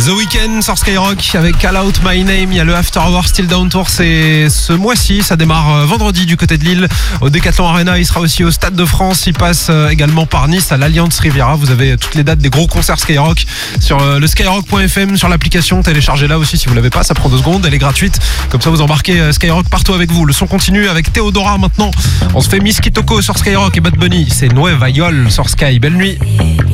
The Weeknd sur Skyrock avec Call Out My Name. Il y a le After Hour Still Down Tour, c'est ce mois-ci, ça démarre vendredi du côté de Lille au Decathlon Arena. Il sera aussi au Stade de France, il passe également par Nice à l'Alliance Riviera. Vous avez toutes les dates des gros concerts Skyrock sur le skyrock.fm, sur l'application, téléchargez-la aussi si vous l'avez pas, ça prend 2 secondes, elle est gratuite, comme ça vous embarquez Skyrock partout avec vous. Le son continue avec Théodora maintenant, on se fait Miss Kitoko sur Skyrock et Bad Bunny, c'est Nueva Yol sur Sky. Belle nuit.